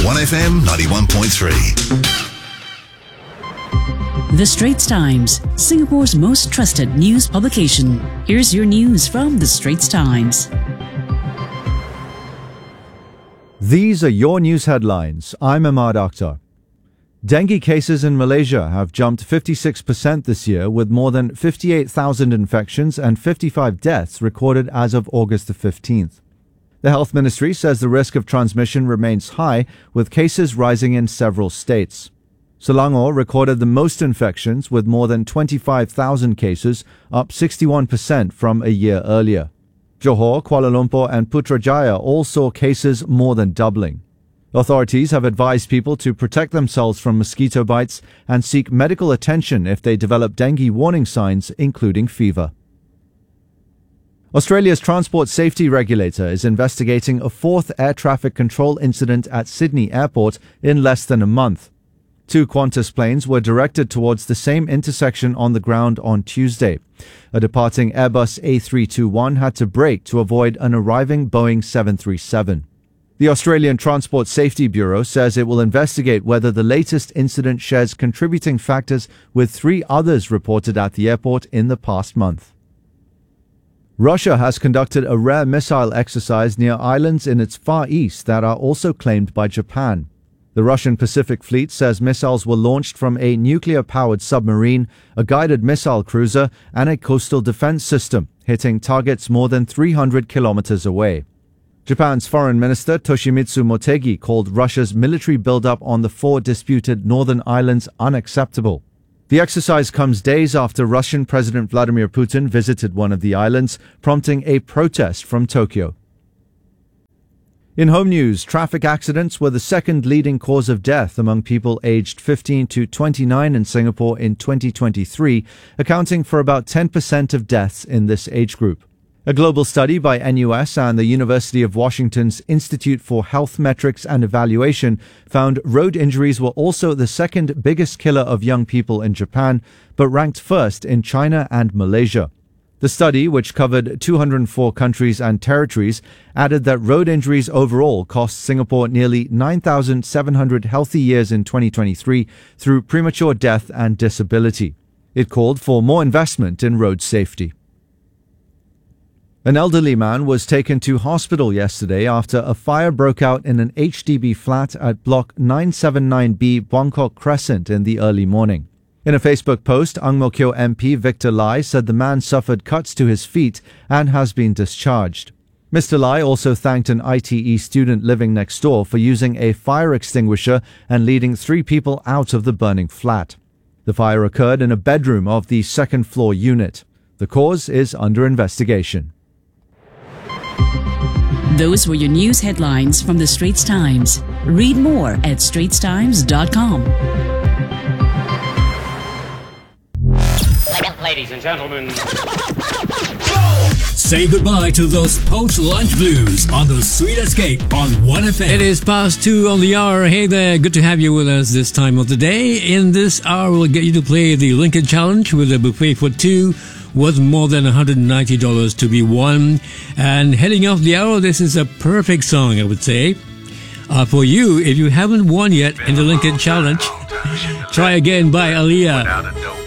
1FM 91.3. The Straits Times, Singapore's most trusted news publication. Here's your news from The Straits Times. These are your news headlines. I'm Ahmad Akhtar. Dengue cases in Malaysia have jumped 56% this year, with more than 58,000 infections and 55 deaths recorded as of August the 15th. The Health Ministry says the risk of transmission remains high, with cases rising in several states. Selangor recorded the most infections with more than 25,000 cases, up 61% from a year earlier. Johor, Kuala Lumpur and Putrajaya all saw cases more than doubling. Authorities have advised people to protect themselves from mosquito bites and seek medical attention if they develop dengue warning signs, including fever. Australia's transport safety regulator is investigating a fourth air traffic control incident at Sydney Airport in less than a month. 2 Qantas planes were directed towards the same intersection on the ground on Tuesday. A departing Airbus A321 had to brake to avoid an arriving Boeing 737. The Australian Transport Safety Bureau says it will investigate whether the latest incident shares contributing factors with 3 others reported at the airport in the past month. Russia has conducted a rare missile exercise near islands in its far east that are also claimed by Japan. The Russian Pacific Fleet says missiles were launched from a nuclear-powered submarine, a guided missile cruiser, and a coastal defense system, hitting targets more than 300 kilometers away. Japan's Foreign Minister Toshimitsu Motegi called Russia's military buildup on the 4 disputed northern islands unacceptable. The exercise comes days after Russian President Vladimir Putin visited one of the islands, prompting a protest from Tokyo. In home news, traffic accidents were the second leading cause of death among people aged 15 to 29 in Singapore in 2023, accounting for about 10% of deaths in this age group. A global study by NUS and the University of Washington's Institute for Health Metrics and Evaluation found road injuries were also the second biggest killer of young people in Japan, but ranked first in China and Malaysia. The study, which covered 204 countries and territories, added that road injuries overall cost Singapore nearly 9,700 healthy years in 2023 through premature death and disability. It called for more investment in road safety. An elderly man was taken to hospital yesterday after a fire broke out in an HDB flat at Block 979B Buangkok Crescent in the early morning. In a Facebook post, Ang Mo Kio MP Victor Lai said the man suffered cuts to his feet and has been discharged. Mr. Lai also thanked an ITE student living next door for using a fire extinguisher and leading 3 people out of the burning flat. The fire occurred in a bedroom of the second-floor unit. The cause is under investigation. Those were your news headlines from The Straits Times. Read more at straitstimes.com. Ladies and gentlemen, say goodbye to those post-lunch blues on the Sweet Escape on 1FM. It is past 2 on the hour. Hey there, good to have you with us this time of the day. In this hour, we'll get you to play the Lincoln Challenge with a buffet for 2 worth more than $190 to be won. And heading off the hour, this is a perfect song, I would say. For you, if you haven't won yet in the Lincoln Challenge, Try Again by Aaliyah.